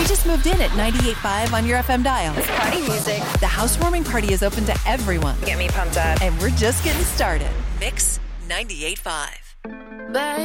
just moved in at 98.5 on your FM dial. It's party music. The housewarming party is open to everyone. Get me pumped up. And we're just getting started. Mix 98.5. Bye.